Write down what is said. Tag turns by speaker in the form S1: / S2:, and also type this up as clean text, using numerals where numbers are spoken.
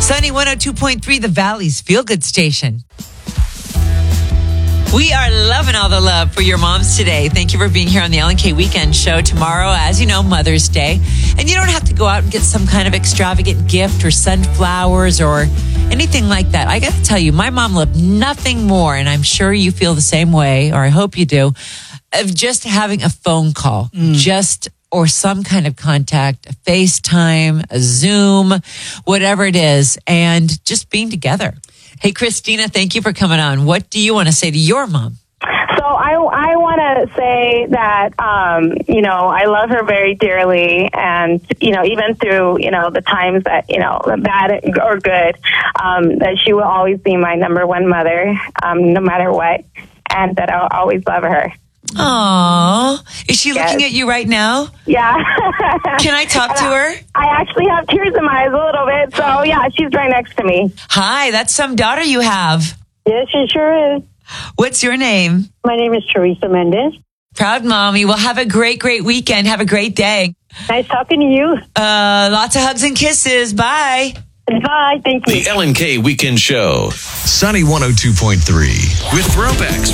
S1: Sunny 102.3, the Valley's Feel Good Station. We are loving all the love for your moms today. Thank you for being here on the L&K Weekend Show. Tomorrow, as you know, Mother's Day. And you don't have to go out and get some kind of extravagant gift or sunflowers or anything like that. I got to tell you, my mom loved nothing more, and I'm sure you feel the same way, or I hope you do, of just having a phone call. Or some kind of contact, a FaceTime, a Zoom, whatever it is, and just being together. Hey, Christina, thank you for coming on. What do you want to say to your mom?
S2: So I want to say that, I love her very dearly. And, even through, the times that, bad or good, that she will always be my number one mother, no matter what. And that I'll always love her.
S1: Aww. Is she looking at you right now?
S2: Yeah.
S1: Can I talk to her?
S2: I actually have tears in my eyes a little bit. So, yeah, she's right next to me.
S1: Hi, that's some daughter you have.
S3: Yes, she sure is.
S1: What's your name?
S3: My name is Teresa Mendez.
S1: Proud mommy. Well, have a great weekend. Have a great day.
S3: Nice talking to you.
S1: Lots of hugs and kisses. Bye.
S3: Bye. Thank you.
S4: The L&K Weekend Show. Sunny 102.3 with Throwbacks.